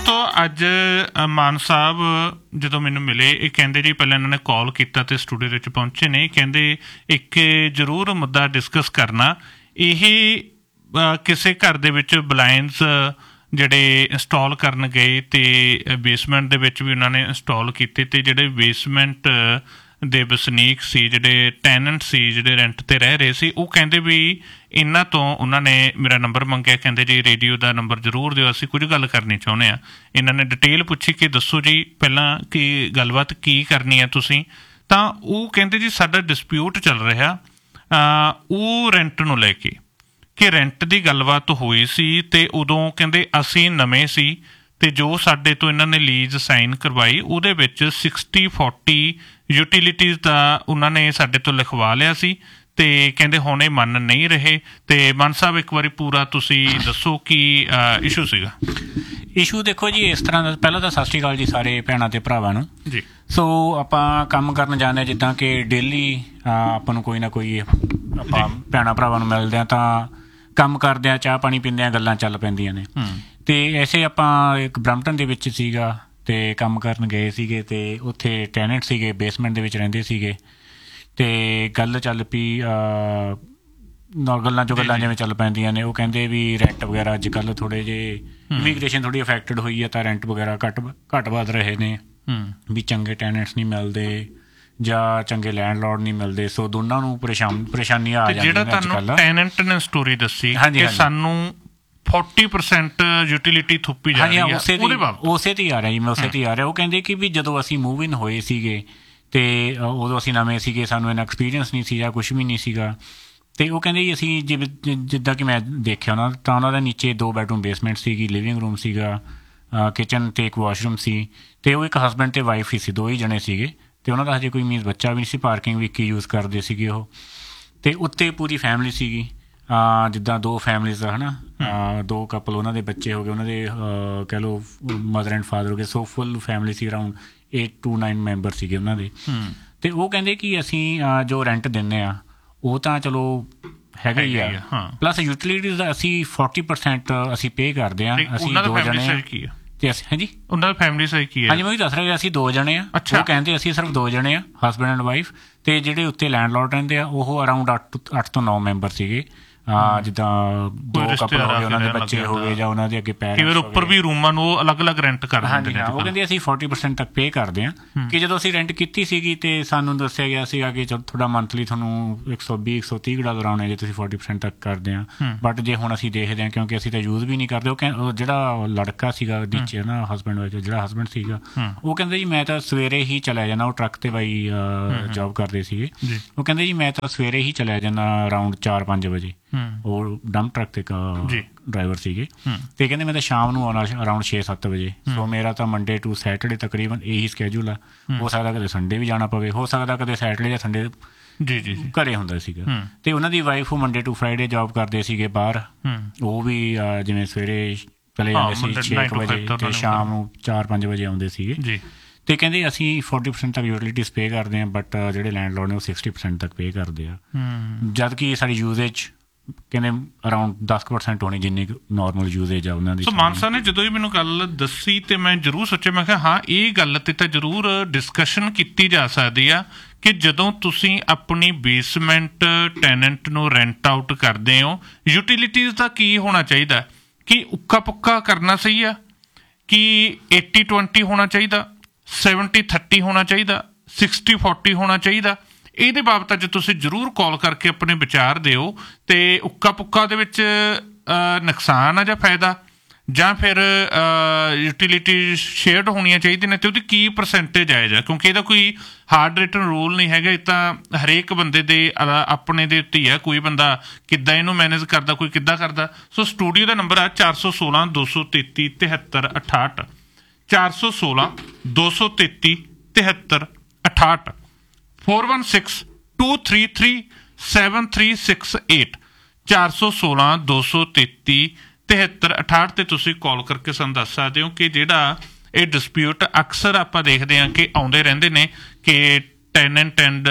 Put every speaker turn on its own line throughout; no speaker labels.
ਦੋਸਤੋ ਅੱਜ ਮਾਨ ਸਾਹਿਬ ਜਦੋਂ ਮੈਨੂੰ ਮਿਲੇ ਇਹ ਕਹਿੰਦੇ ਜੀ ਪਹਿਲਾਂ ਇਹਨਾਂ ਨੇ ਕਾਲ ਕੀਤਾ ਅਤੇ ਸਟੂਡੀਓ ਦੇ ਵਿੱਚ ਪਹੁੰਚੇ ਨੇ। ਕਹਿੰਦੇ ਇੱਕ ਜ਼ਰੂਰ ਮੁੱਦਾ ਡਿਸਕਸ ਕਰਨਾ, ਇਹ ਕਿਸੇ ਘਰ ਦੇ ਵਿੱਚ ਬਲਾਈਂਡਸ ਜਿਹੜੇ ਇੰਸਟਾਲ ਕਰਨ ਗਏ ਅਤੇ ਬੇਸਮੈਂਟ ਦੇ ਵਿੱਚ ਵੀ ਉਹਨਾਂ ਨੇ ਇੰਸਟਾਲ ਕੀਤੇ ਅਤੇ ਜਿਹੜੇ ਬੇਸਮੈਂਟ ਦੇ ਵਸਨੀਕ ਸੀ, ਜਿਹੜੇ ਟੈਨੈਂਟ ਸੀ, ਜਿਹੜੇ ਰੈਂਟ 'ਤੇ ਰਹਿ ਰਹੇ ਸੀ, ਉਹ ਕਹਿੰਦੇ ਵੀ ਇਹਨਾਂ ਤੋਂ ਉਹਨਾਂ ਨੇ ਮੇਰਾ ਨੰਬਰ ਮੰਗਿਆ। ਕਹਿੰਦੇ ਜੀ ਰੇਡੀਓ ਦਾ ਨੰਬਰ ਜ਼ਰੂਰ ਦਿਓ, ਅਸੀਂ ਕੁਝ ਗੱਲ ਕਰਨੀ ਚਾਹੁੰਦੇ ਹਾਂ। ਇਹਨਾਂ ਨੇ ਡਿਟੇਲ ਪੁੱਛੀ ਕਿ ਦੱਸੋ ਜੀ ਪਹਿਲਾਂ ਕੀ ਗੱਲਬਾਤ ਕੀ ਕਰਨੀ ਹੈ ਤੁਸੀਂ। ਤਾਂ ਉਹ ਕਹਿੰਦੇ ਜੀ ਸਾਡਾ ਡਿਸਪਿਊਟ ਚੱਲ ਰਿਹਾ ਉਹ ਰੈਂਟ ਨੂੰ ਲੈ ਕੇ, ਕਿ ਰੈਂਟ ਦੀ ਗੱਲਬਾਤ ਹੋਈ ਸੀ ਅਤੇ ਉਦੋਂ ਕਹਿੰਦੇ ਅਸੀਂ ਨਵੇਂ ਸੀ ਅਤੇ ਜੋ ਸਾਡੇ ਤੋਂ ਇਹਨਾਂ ਨੇ ਲੀਜ਼ ਸਾਈਨ ਕਰਵਾਈ ਉਹਦੇ ਵਿੱਚ 60-40 ਯੂਟੀਲਿਟੀਜ਼ ਦਾ ਉਹਨਾਂ ਨੇ ਸਾਡੇ ਤੋਂ ਲਿਖਵਾ ਲਿਆ ਸੀ ਅਤੇ ਕਹਿੰਦੇ ਹੁਣ ਇਹ ਮੰਨ ਨਹੀਂ ਰਹੇ। ਅਤੇ ਮਾਨ ਸਾਹਿਬ ਇੱਕ ਵਾਰੀ ਪੂਰਾ ਤੁਸੀਂ ਦੱਸੋ ਕੀ ਇਸ਼ੂ ਸੀਗਾ।
ਇਸ਼ੂ ਦੇਖੋ ਜੀ ਇਸ ਤਰ੍ਹਾਂ ਦਾ, ਪਹਿਲਾਂ ਤਾਂ ਸਤਿ ਸ਼੍ਰੀ ਅਕਾਲ ਜੀ ਸਾਰੇ ਭੈਣਾਂ ਅਤੇ ਭਰਾਵਾਂ ਨੂੰ
ਜੀ।
ਸੋ ਆਪਾਂ ਕੰਮ ਕਰਨ ਜਾਂਦੇ ਹਾਂ, ਜਿੱਦਾਂ ਕਿ ਡੇਲੀ ਆਪਾਂ ਨੂੰ ਕੋਈ ਨਾ ਕੋਈ ਆਪਾਂ ਭੈਣਾਂ ਭਰਾਵਾਂ ਨੂੰ ਮਿਲਦੇ ਹਾਂ ਤਾਂ ਕੰਮ ਕਰਦੇ ਹਾਂ, ਚਾਹ ਪਾਣੀ ਪੀਂਦੇ ਹਾਂ, ਗੱਲਾਂ ਚੱਲ ਪੈਂਦੀਆਂ ਨੇ। ਅਤੇ ਐਸੇ ਆਪਾਂ ਇੱਕ ਬਰੈਂਪਟਨ ਦੇ ਵਿੱਚ ਸੀਗਾ ਅਤੇ ਕੰਮ ਕਰਨ ਗਏ ਸੀਗੇ ਅਤੇ ਉੱਥੇ ਟੈਨੈਂਟ ਸੀਗੇ, ਬੇਸਮੈਂਟ ਦੇ ਵਿੱਚ ਰਹਿੰਦੇ ਸੀਗੇ ਅਤੇ ਗੱਲ ਚੱਲ ਪਈ ਗੱਲਾਂ 'ਚੋਂ ਗੱਲਾਂ ਜਿਵੇਂ ਚੱਲ ਪੈਂਦੀਆਂ ਨੇ। ਉਹ ਕਹਿੰਦੇ ਵੀ ਰੈਂਟ ਵਗੈਰਾ ਅੱਜ ਕੱਲ੍ਹ ਥੋੜ੍ਹੇ ਜਿਹੇ ਇਮੀਗ੍ਰੇਸ਼ਨ ਥੋੜ੍ਹੀ ਅਫੈਕਟਡ ਹੋਈ ਹੈ ਤਾਂ ਰੈਂਟ ਵਗੈਰਾ ਘੱਟ ਵੱਧ ਰਹੇ ਨੇ, ਵੀ ਚੰਗੇ ਟੈਨੈਂਟਸ ਨਹੀਂ ਮਿਲਦੇ ਜਾਂ ਚੰਗੇ ਲੈਂਡਲੋਰਡ ਨਹੀਂ ਮਿਲਦੇ। ਸੋ ਦੋਨਾਂ ਨੂੰ ਪਰੇਸ਼ਾਨੀਆਂ ਆ ਜਾਂਦੀਆਂ ਅੱਜ ਕੱਲ੍ਹ।
ਤੁਹਾਨੂੰ ਟੈਨੈਂਟ ਨੇ ਸਟੋਰੀ ਦੱਸੀ ਕਿ ਸਾਨੂੰ 40% ਯੂਟੀਲਿਟੀ ਥੁੱਪੀ ਜਾ ਰਹੀ ਹੈ,
ਉਸੇ 'ਤੇ ਹੀ ਆ ਰਿਹਾ ਜੀ, ਮੈਂ ਉਸੇ 'ਤੇ ਹੀ ਆ ਰਿਹਾ। ਉਹ ਕਹਿੰਦੇ ਕਿ ਵੀ ਜਦੋਂ ਅਸੀਂ ਮੂਵ ਇਨ ਹੋਏ ਸੀਗੇ ਅਤੇ ਉਦੋਂ ਅਸੀਂ ਨਵੇਂ ਸੀਗੇ, ਸਾਨੂੰ ਇੰਨਾ ਐਕਸਪੀਰੀਅੰਸ ਨਹੀਂ ਸੀ ਜਾਂ ਕੁਛ ਵੀ ਨਹੀਂ ਸੀਗਾ। ਅਤੇ ਉਹ ਕਹਿੰਦੇ ਜੀ ਅਸੀਂ ਜਿੱਦਾਂ ਕਿ ਮੈਂ ਦੇਖਿਆ ਉਹਨਾਂ ਤਾਂ ਉਹਨਾਂ ਦਾ ਨੀਚੇ 2 ਬੈਡਰੂਮ ਬੇਸਮੈਂਟ ਸੀਗੀ, ਲਿਵਿੰਗ ਰੂਮ ਸੀਗਾ, ਕਿਚਨ ਅਤੇ ਇੱਕ ਵਾਸ਼ਰੂਮ ਸੀ ਅਤੇ ਉਹ ਇੱਕ ਹਸਬੈਂਡ ਅਤੇ ਵਾਈਫ ਹੀ ਸੀ, 2 ਹੀ ਜਣੇ ਸੀਗੇ ਅਤੇ ਉਹਨਾਂ ਦਾ ਹਜੇ ਕੋਈ ਮੀਨਸ ਬੱਚਾ ਵੀ ਨਹੀਂ ਸੀ। ਪਾਰਕਿੰਗ ਵੀ ਇੱਕ ਹੀ ਯੂਜ਼ ਕਰਦੇ ਸੀਗੇ ਉਹ। ਅਤੇ ਉੱਤੇ ਪੂਰੀ ਫੈਮਿਲੀ ਸੀਗੀ, ਜਿੱਦਾਂ 2 ਫੈਮਲੀਜ਼ ਆ ਹੈ ਨਾ, 2 ਕਪਲ, ਉਹਨਾਂ ਦੇ ਬੱਚੇ ਹੋ ਗਏ, ਉਹਨਾਂ ਦੇ ਕਹਿ ਲਓ ਮਦਰ ਐਂਡ ਫਾਦਰ ਹੋ ਗਏ। ਸੋ full family C, around 8 to 9 member ਸੀਗੇ ਉਹਨਾਂ ਦੇ। ਅਤੇ ਉਹ ਕਹਿੰਦੇ ਕਿ ਅਸੀਂ ਜੋ ਰੈਂਟ ਦਿੰਦੇ ਹਾਂ ਉਹ ਤਾਂ ਚਲੋ ਹੈਗਾ ਹੀ ਆ, ਪਲੱਸ ਯੂਟੀਲਿਟੀਜ਼ ਦਾ ਅਸੀਂ 40% ਅਸੀਂ ਪੇ ਕਰਦੇ ਹਾਂ। ਅਸੀਂ 2 ਜਣੇ ਅਤੇ ਅਸੀਂ ਹਾਂਜੀ
ਉਹਨਾਂ ਦੀ ਫੈਮਿਲੀ ਸਹੀ ਕੀ ਹੈ?
ਹਾਂਜੀ ਮੈਂ ਵੀ ਦੱਸ ਰਿਹਾ, ਅਸੀਂ 2 ਜਣੇ ਹਾਂ। ਉਹ ਕਹਿੰਦੇ ਅਸੀਂ ਸਿਰਫ 2 ਜਣੇ ਹਾਂ, ਹਸਬੈਂਡ ਐਂਡ ਵਾਈਫ, ਅਤੇ ਜਿਹੜੇ ਉੱਤੇ ਲੈਂਡਲੋਰਡ ਰਹਿੰਦੇ ਆ ਉਹ ਅਰਾਊਂਡ 8 ਤੋਂ 9 ਮੈਂਬਰ ਸੀਗੇ। ਜਿੱਦਾਂ 2 ਕਪਲ ਹੋ ਗਏ, ਉਹਨਾਂ ਦੇ ਬੱਚੇ ਹੋ ਗਏ ਜਾਂ ਉਹਨਾਂ ਦੇ ਅੱਗੇ ਪੈਰੈਂਟਸ
ਉੱਪਰ ਵੀ ਰੂਮਾਂ ਨੂੰ ਉਹ ਅਲੱਗ-ਅਲੱਗ ਰੈਂਟ ਕਰ ਦਿੰਦੇ ਨੇ।
ਉਹ ਕਹਿੰਦੇ ਅਸੀਂ 40% ਤੱਕ ਪੇ ਕਰਦੇ ਹਾਂ। ਕਿ ਜਦੋਂ ਅਸੀਂ ਰੈਂਟ ਕੀਤੀ ਸੀਗੀ ਅਤੇ ਸਾਨੂੰ ਦੱਸਿਆ ਗਿਆ ਸੀਗਾ ਕਿ ਤੁਹਾਡਾ ਮੰਥਲੀ ਤੁਹਾਨੂੰ $120-130 ਆਉਣੇ ਜੇ ਤੁਸੀਂ 40% ਤੱਕ ਕਰਦੇ ਹਾਂ। ਬਟ ਜੇ ਹੁਣ ਅਸੀਂ ਦੇਖਦੇ ਹਾਂ, ਕਿਉਂਕਿ ਅਸੀਂ ਤਾਂ ਯੂਜ਼ ਵੀ ਨਹੀਂ ਕਰਦੇ। ਉਹ ਜਿਹੜਾ ਲੜਕਾ ਸੀਗਾ ਨੀਚੇ ਨਾ ਹਸਬੈਂਡ ਵਾਈਫ, ਜਿਹੜਾ ਹਸਬੈਂਡ ਸੀਗਾ ਉਹ ਕਹਿੰਦੇ ਜੀ ਮੈਂ ਤਾਂ ਸਵੇਰੇ ਹੀ ਚਲਿਆ ਜਾਂਦਾ। ਉਹ ਟਰੱਕ 'ਤੇ ਬਾਈ ਜੋਬ ਕਰਦੇ ਸੀਗੇ। ਉਹ ਕਹਿੰਦੇ ਜੀ ਮੈਂ ਤਾਂ ਸਵੇਰੇ ਹੀ ਚਲਿਆ ਜਾਂਦਾ ਅਰਾਊਂਡ 4-5 ਵਜੇ। ਉਹ ਡੰਪ ਟਰੱਕ 'ਤੇ ਡਰਾਈਵਰ ਸੀਗੇ ਅਤੇ ਕਹਿੰਦੇ ਮੈਂ ਤਾਂ ਸ਼ਾਮ ਨੂੰ ਆਉਣਾ ਅਰਾਊਂਡ 6-7 ਵਜੇ। ਸੋ ਮੇਰਾ ਤਾਂ ਮੰਡੇ ਟੂ ਸੈਟਰਡੇ ਤਕਰੀਬਨ ਇਹੀ ਸਕੈਜੂਲ ਆ। ਹੋ ਸਕਦਾ ਕਦੇ ਸੰਡੇ ਵੀ ਜਾਣਾ ਪਵੇ, ਹੋ ਸਕਦਾ ਕਦੇ ਸੈਟਰਡੇ ਜਾਂ ਸੰਡੇ ਘਰੇ ਹੁੰਦਾ ਸੀਗਾ। ਅਤੇ ਉਹਨਾਂ ਦੀ ਵਾਈਫ ਉਹ ਮੰਡੇ ਟੂ ਫਰਾਈਡੇ ਜੋਬ ਕਰਦੇ ਸੀਗੇ ਬਾਹਰ। ਉਹ ਵੀ ਜਿਵੇਂ ਸਵੇਰੇ ਚਲੇ ਜਾਂਦੇ ਸੀ 6 ਵਜੇ ਅਤੇ ਸ਼ਾਮ ਨੂੰ 4-5 ਵਜੇ ਆਉਂਦੇ ਸੀਗੇ। ਅਤੇ ਕਹਿੰਦੇ ਅਸੀਂ 40% ਤੱਕ ਯੂਟੀਲਿਟੀਜ਼ ਪੇ ਕਰਦੇ ਹਾਂ, ਬਟ ਜਿਹੜੇ ਲੈਂਡਲੋਰਡ ਨੇ ਉਹ 60% ਤੱਕ ਪੇ ਕਰਦੇ ਆ। ਜਦ ਕਿ ਸਾਡੀ ਯੂਜ਼ੇਜ ਕਹਿੰਦੇ ਅਰਾਊਂਡ 10% ਹੋਣੀ ਜਿੰਨੀ ਨੋਰਮਲ ਯੂਜ਼ੇਜ ਆ ਉਹਨਾਂ ਦੀ।
ਸੋ ਮਾਨ ਸਾਹਿਬ ਨੇ ਜਦੋਂ ਹੀ ਮੈਨੂੰ ਗੱਲ ਦੱਸੀ ਅਤੇ ਮੈਂ ਜ਼ਰੂਰ ਸੋਚਿਆ, ਮੈਂ ਕਿਹਾ ਹਾਂ ਇਹ ਗੱਲ 'ਤੇ ਤਾਂ ਜ਼ਰੂਰ ਡਿਸਕਸ਼ਨ ਕੀਤੀ ਜਾ ਸਕਦੀ ਆ ਕਿ ਜਦੋਂ ਤੁਸੀਂ ਆਪਣੀ ਬੇਸਮੈਂਟ ਟੈਨੈਂਟ ਨੂੰ ਰੈਂਟ ਆਊਟ ਕਰਦੇ ਹੋ, ਯੂਟੀਲਿਟੀਜ਼ ਦਾ ਕੀ ਹੋਣਾ ਚਾਹੀਦਾ? ਕਿ ਉੱਕਾ ਪੁੱਕਾ ਕਰਨਾ ਸਹੀ ਆ? ਕਿ 80-20 ਹੋਣਾ ਚਾਹੀਦਾ, 70-30 ਹੋਣਾ ਚਾਹੀਦਾ, 60-40 ਹੋਣਾ ਚਾਹੀਦਾ? ਇਹਦੇ ਬਾਬਤ ਅੱਜ ਤੁਸੀਂ ਜ਼ਰੂਰ ਕਾਲ ਕਰਕੇ ਆਪਣੇ ਵਿਚਾਰ ਦਿਓ। ਅਤੇ ਉੱਕਾ ਪੁੱਕਾ ਦੇ ਵਿੱਚ ਨੁਕਸਾਨ ਆ ਜਾਂ ਫਾਇਦਾ, ਜਾਂ ਫਿਰ ਯੂਟੀਲਿਟੀ ਸ਼ੇਅਰਡ ਹੋਣੀਆਂ ਚਾਹੀਦੀਆਂ ਨੇ ਅਤੇ ਉਹਦੀ ਕੀ ਪਰਸੈਂਟੇਜ ਆਏਜ ਆ? ਕਿਉਂਕਿ ਇਹਦਾ ਕੋਈ ਹਾਰਡ ਰਿਟਨ ਰੂਲ ਨਹੀਂ ਹੈਗਾ, ਇਹ ਤਾਂ ਹਰੇਕ ਬੰਦੇ ਦੇ ਆਪਣੇ ਦੇ ਉੱਤੇ ਹੀ ਆ। ਕੋਈ ਬੰਦਾ ਕਿੱਦਾਂ ਇਹਨੂੰ ਮੈਨੇਜ ਕਰਦਾ, ਕੋਈ ਕਿੱਦਾਂ ਕਰਦਾ। ਸੋ ਸਟੂਡੀਓ ਦਾ ਨੰਬਰ ਆ 416-233-7368 416-233-7368 416-233-7368 416-233-7368 'ਤੇ ਤੁਸੀਂ ਕਾਲ ਕਰਕੇ ਸਾਨੂੰ ਦੱਸ ਸਕਦੇ ਹੋ ਕਿ ਜਿਹੜਾ ਇਹ ਡਿਸਪਿਊਟ ਅਕਸਰ ਆਪਾਂ ਦੇਖਦੇ ਹਾਂ ਕਿ ਆਉਂਦੇ ਰਹਿੰਦੇ ਨੇ ਕਿ ਟੈਨੈਂਟ ਐਂਡ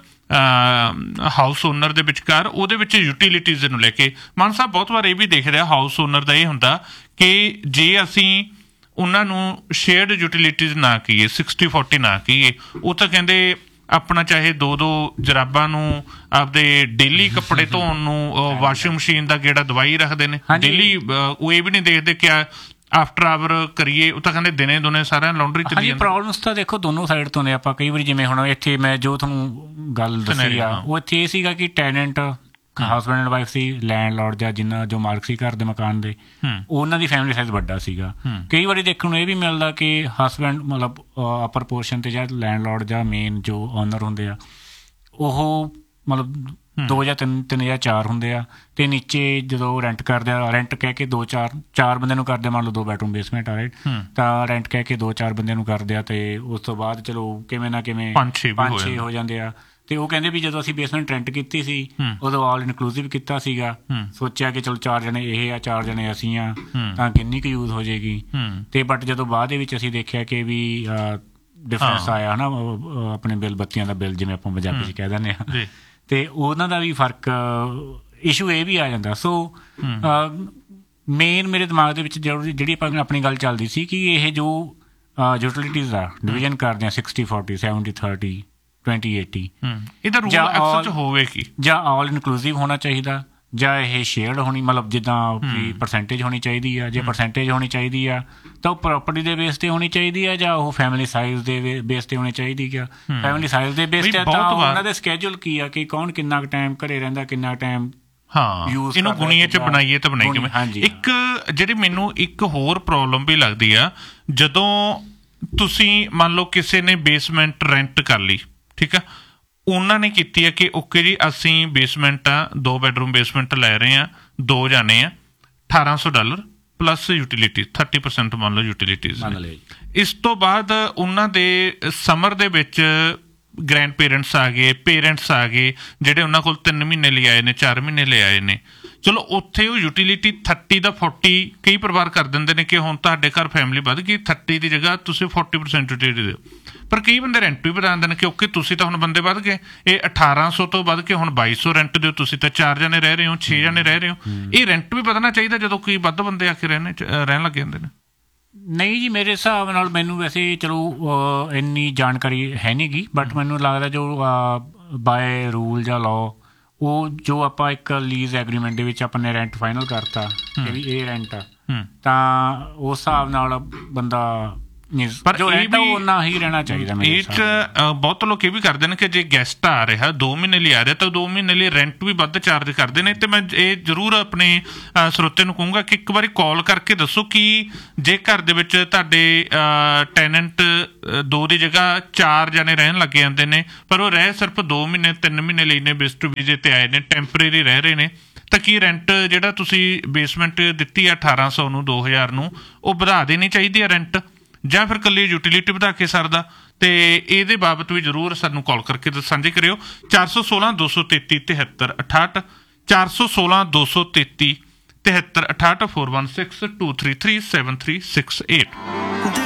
ਹਾਊਸ ਓਨਰ ਦੇ ਵਿਚਕਾਰ, ਉਹਦੇ ਵਿੱਚ ਯੂਟੀਲਿਟੀਜ਼ ਨੂੰ ਲੈ ਕੇ। ਮਾਨ ਸਾਹਿਬ ਬਹੁਤ ਵਾਰ ਇਹ ਵੀ ਦੇਖ ਰਿਹਾ ਹਾਊਸ ਓਨਰ ਦਾ ਇਹ ਹੁੰਦਾ ਕਿ ਜੇ ਅਸੀਂ ਉਹਨਾਂ ਨੂੰ ਸ਼ੇਅਰਡ ਯੂਟਿਲਿਟੀਜ਼ ਨਾ ਕਹੀਏ, 60-40 ਨਾ ਕਹੀਏ। ਉਹ ਤਾਂ ਕਹਿੰਦੇ ਆਪਣਾ ਚਾਹੇ 2-2 ਜਰਾਬਾਂ ਨੂੰ ਆਪਦੇ ਡੇਲੀ ਕੱਪੜੇ ਧੋਣ ਨੂੰ ਵਾਸ਼ਿੰਗ ਮਸ਼ੀਨ ਦਾ ਗੇੜਾ ਦਵਾਈ ਰੱਖਦੇ ਨੇ ਡੇਲੀ। ਉਹ ਇਹ ਵੀ ਨਹੀਂ ਦੇਖਦੇ ਕਿ ਆਫਟਰ ਆਵਰ ਕਰੀਏ, ਉਹ ਤਾਂ ਕਹਿੰਦੇ ਦਿਨੇ ਦੁਨੇ ਸਾਰਿਆਂ ਲਾਂਡਰੀ ਚੱਲੀ ਜਾਂਦੀ।
ਪ੍ਰੋਬਲਮਸ ਤਾਂ ਦੇਖੋ ਦੋਨੋਂ ਸਾਈਡ ਤੋਂ ਨੇ। ਆਪਾਂ ਕਈ ਵਾਰੀ ਜਿਵੇਂ ਹੁਣ ਇੱਥੇ ਮੈਂ ਜੋ ਤੁਹਾਨੂੰ ਗੱਲ ਦੱਸੀ ਆ, ਉਹ ਇੱਥੇ ਇਹ ਸੀਗਾ ਕਿ tenant husband and wife C, landlord ਜਾਂ ਜਿੰਨਾ ਜੋ ਮਾਲਕ ਸੀ ਘਰ ਦੇ ਮਕਾਨ ਦੇ, ਉਹਨਾਂ ਦੀ ਫੈਮਿਲੀ ਸਾਈਜ਼ ਵੱਡਾ ਸੀਗਾ। ਕਈ ਵਾਰੀ ਦੇਖਣ ਨੂੰ ਇਹ ਵੀ ਮਿਲਦਾ ਕਿ ਹਸਬੈਂਡ ਮਤਲਬ ਅਪਰ ਪੋਰਸ਼ਨ 'ਤੇ ਜਾਂ ਲੈਂਡਲੋਰਡ ਜਾਂ ਮੇਨ ਜੋ ਓਨਰ ਹੁੰਦੇ ਆ, ਉਹ ਮਤਲਬ 2 ਜਾਂ 3 ਜਾਂ 4 ਹੁੰਦੇ ਆ, ਅਤੇ ਨੀਚੇ ਜਦੋਂ ਰੈਂਟ ਕਰਦੇ ਆ, ਰੈਂਟ ਕਹਿ ਕੇ 2-4 ਬੰਦਿਆਂ ਨੂੰ ਕਰਦੇ, ਮੰਨ ਲਓ 2 ਬੈਡਰੂਮ ਬੇਸਮੈਂਟ ਆ, ਰਾਈਟ, ਤਾਂ ਰੈਂਟ ਕਹਿ ਕੇ 2-4 ਬੰਦਿਆਂ ਨੂੰ ਕਰਦੇ ਆ, ਅਤੇ ਉਸ ਤੋਂ ਬਾਅਦ ਚਲੋ ਕਿਵੇਂ ਨਾ ਕਿਵੇਂ 5-6 ਹੋ ਜਾਂਦੇ ਆ। ਤੇ ਉਹ ਕਹਿੰਦੇ ਵੀ ਜਦੋਂ ਅਸੀਂ ਬੇਸਮੈਂਟ ਰੈਂਟ ਕੀਤੀ ਸੀ ਉਦੋਂ ਆਲ ਇਨਕਲੂਸਿਵ ਕੀਤਾ ਸੀਗਾ, ਸੋਚਿਆ ਕਿ ਚਲੋ 4 ਜਣੇ ਇਹ ਆ 4 ਜਣੇ ਅਸੀਂ ਆ ਤਾਂ ਕਿੰਨੀ ਕੁ ਯੂਜ਼ ਹੋ ਜਾਏਗੀ। ਤੇ ਬਟ ਜਦੋਂ ਬਾਅਦ ਦੇ ਵਿੱਚ ਅਸੀਂ ਦੇਖਿਆ ਕਿ ਵੀ ਡਿਫਰੈਂਸ ਆਇਆ ਨਾ, ਆਪਣੇ ਬਿੱਲ, ਬੱਤੀਆਂ ਦਾ ਬਿੱਲ ਜਿਵੇਂ ਆਪਾਂ ਪੰਜਾਬੀ 'ਚ ਕਹਿ ਦਿੰਦੇ ਹਾਂ, ਤੇ ਉਹਨਾਂ ਦਾ ਵੀ ਫਰਕ, ਇਸ਼ੂ ਇਹ ਵੀ ਆ ਜਾਂਦਾ। ਸੋ ਮੇਨ ਮੇਰੇ ਦਿਮਾਗ ਦੇ ਵਿੱਚ ਜਿਹੜੀ ਆਪਾਂ ਆਪਣੀ ਗੱਲ ਚੱਲਦੀ ਸੀ ਕਿ ਇਹ ਜੋ ਯੂਟਿਲਿਟੀਜ਼ ਦਾ ਡਿਵੀਜ਼ਨ ਕਰਦੇ ਹਾਂ 60-40, 70-30, 20-80,
ਇਹਦਾ ਰੂਲ ਅਕਸਰ 'ਚ ਹੋਵੇ ਕੀ, ਜਾਂ
ਆਲ ਇਨਕਲੂਸਿਵ ਹੋਣਾ ਚਾਹੀਦਾ, ਜਾਂ ਇਹ ਸ਼ੇਅਰਡ ਹੋਣੀ, ਮਤਲਬ ਜਿੱਦਾਂ ਪਰਸੈਂਟੇਜ ਹੋਣੀ ਚਾਹੀਦੀ ਆ। ਜੇ ਪਰਸੈਂਟੇਜ ਹੋਣੀ ਚਾਹੀਦੀ ਆ ਤਾਂ ਉਹ ਪ੍ਰੋਪਰਟੀ ਦੇ ਬੇਸ ਤੇ ਹੋਣੀ ਚਾਹੀਦੀ ਆ, ਜਾਂ ਉਹ ਫੈਮਿਲੀ ਸਾਈਜ਼ ਦੇ ਬੇਸ ਤੇ ਹੋਣੀ ਚਾਹੀਦੀ ਆ। ਫੈਮਿਲੀ ਸਾਈਜ਼ ਦੇ ਬੇਸ ਤੇ ਤਾਂ ਉਹਨਾਂ ਦੇ ਸਕੇਜੂਲ ਕੀ ਆ ਕਿ ਕੌਣ ਕਿੰਨਾ ਕੁ ਟਾਈਮ ਘਰੇ ਰਹਿੰਦਾ, ਕਿੰਨਾ ਟਾਈਮ
ਇਹਨੂੰ ਗੁਣੀਏ 'ਚ ਬਣਾਈਏ ਤਾਂ ਬਣਾਈ ਕਿਵੇਂ। ਇੱਕ ਜਿਹੜੀ ਮੈਨੂੰ ਇੱਕ ਹੋਰ ਪ੍ਰੋਬਲਮ ਵੀ ਲੱਗਦੀ ਆ, ਜਦੋਂ ਤੁਸੀਂ ਮੰਨ ਲਓ ਕਿਸੇ ਨੇ ਬੇਸਮੈਂਟ ਰੈਂਟ ਕਰ ਲਈ, ਠੀਕ ਆ, ਉਹਨਾਂ ਨੇ ਕੀਤੀ ਹੈ ਕਿ ਓਕੇ ਜੀ ਅਸੀਂ ਬੇਸਮੈਂਟ ਆ 2 ਬੈਡਰੂਮ ਬੇਸਮੈਂਟ ਲੈ ਰਹੇ ਹਾਂ, 2 ਜਾਣੇ ਆ, $1800 ਪਲੱਸ ਯੂਟਿਲਿਟੀ 30% ਮੰਨ ਲਓ ਯੂਟਿਲਿਟੀਜ਼। ਇਸ ਤੋਂ ਬਾਅਦ ਉਹਨਾਂ ਦੇ ਸਮਰ ਦੇ ਵਿੱਚ ਗ੍ਰੈਂਡ ਪੇਰੈਂਟਸ ਆ ਗਏ, ਪੇਰੈਂਟਸ ਆ ਗਏ ਜਿਹੜੇ ਉਹਨਾਂ ਕੋਲ 3 ਮਹੀਨੇ ਲਈ ਆਏ ਨੇ, 4 ਮਹੀਨੇ ਲਈ ਆਏ ਨੇ। ਚਲੋ ਉੱਥੇ ਉਹ ਯੂਟਿਲਿਟੀ 30 ਦਾ 40 ਕਈ ਪਰਿਵਾਰ ਕਰ ਦਿੰਦੇ ਨੇ ਕਿ ਹੁਣ ਤੁਹਾਡੇ ਘਰ ਫੈਮਿਲੀ ਵੱਧ ਗਈ, 30 ਦੀ ਜਗ੍ਹਾ ਤੁਸੀਂ 40% ਯੂਟਿਲਿਟੀ ਦਿਓ। ਪਰ ਕਈ ਬੰਦੇ ਰੈਂਟ ਵੀ ਵਧਾ ਦਿੰਦੇ ਨੇ ਕਿ ਓਕੇ ਤੁਸੀਂ ਤਾਂ ਹੁਣ ਬੰਦੇ ਵੱਧ ਗਏ, ਇਹ 1800 ਤੋਂ ਵੱਧ ਕੇ ਹੁਣ 2200 ਰੈਂਟ ਦਿਓ, ਤੁਸੀਂ ਤਾਂ 4 ਜਣੇ ਰਹਿ ਰਹੇ ਹੋ, 6 ਜਣੇ ਰਹਿ ਰਹੇ ਹੋ। ਇਹ ਰੈਂਟ ਵੀ ਵਧਣਾ ਚਾਹੀਦਾ ਜਦੋਂ ਕੋਈ ਵੱਧ ਬੰਦੇ ਆ ਕੇ ਰਹਿਣ ਲੱਗ ਜਾਂਦੇ ਨੇ।
ਨਹੀਂ ਜੀ, ਮੇਰੇ ਹਿਸਾਬ ਨਾਲ ਮੈਨੂੰ ਵੈਸੇ ਚਲੋ ਇੰਨੀ ਜਾਣਕਾਰੀ ਹੈ ਨਹੀਂ ਗੀ, ਬਟ ਮੈਨੂੰ ਲੱਗਦਾ ਜੋ ਬਾਏ ਰੂਲ ਜਾਂ ਲਾਅ, ਉਹ ਜੋ ਆਪਾਂ ਇੱਕ ਲੀਜ਼ ਐਗਰੀਮੈਂਟ ਦੇ ਵਿੱਚ ਆਪਾਂ ਨੇ ਰੈਂਟ ਫਾਈਨਲ ਕਰਤਾ ਕਿ ਵੀ ਇਹ ਰੈਂਟ ਆ, ਤਾਂ ਉਸ ਹਿਸਾਬ ਨਾਲ ਬੰਦਾ ਪਰ ਉਨਾ ਹੀ ਰਹਿਣਾ ਚਾਹੀਦਾ।
ਇਹ 'ਚ ਬਹੁਤ ਲੋਕ ਇਹ ਵੀ ਕਰਦੇ ਨੇ ਕਿ ਜੇ ਗੈਸਟ ਆ ਰਿਹਾ 2 ਮਹੀਨੇ ਲਈ ਆ ਰਿਹਾ ਤਾਂ 2 ਮਹੀਨੇ ਲਈ ਰੈਂਟ ਵੀ ਵੱਧ ਚਾਰਜ ਕਰਦੇ ਨੇ। ਤੇ ਮੈਂ ਇਹ ਜ਼ਰੂਰ ਆਪਣੇ ਸਰੋਤੇ ਨੂੰ ਕਹੂੰਗਾ ਕਿ ਇੱਕ ਵਾਰੀ ਕਾਲ ਕਰਕੇ ਦੱਸੋ ਕਿ ਜੇ ਘਰ ਦੇ ਵਿੱਚ ਤੁਹਾਡੇ ਟੈਨੈਂਟ 2 ਦੀ ਜਗ੍ਹਾ 4 ਜਣੇ ਰਹਿਣ ਲੱਗ ਜਾਂਦੇ ਨੇ, ਪਰ ਉਹ ਰਹਿ ਸਿਰਫ 2 ਮਹੀਨੇ 3 ਮਹੀਨੇ ਲਈ ਨੇ, ਵਿਜ਼ਿਟ ਵੀਜ਼ੇ ਤੇ ਆਏ ਨੇ, ਟੈਂਪਰੇਰੀ ਰਹਿ ਰਹੇ ਨੇ, ਤਾਂ ਕੀ ਰੈਂਟ ਜਿਹੜਾ ਤੁਸੀਂ ਬੇਸਮੈਂਟ ਦਿੱਤੀ ਆ 1800 ਨੂੰ 2000 ਨੂੰ, ਉਹ ਵਧਾ ਦੇਣੀ ਚਾਹੀਦੀ ਹੈ ਰੈਂਟ, ਜਾਂ ਫਿਰ ਇਕੱਲੀ ਯੂਟਿਲਿਟੀ ਵਧਾ ਕੇ ਸਰਦਾ? ਤੇ ਇਹਦੇ ਬਾਬਤ ਵੀ ਜ਼ਰੂਰ ਸਾਨੂੰ ਕਾਲ ਕਰਕੇ ਸਾਂਝੇ ਕਰਿਓ। 416-233-7368, 416-233-7368, 416-233-7368।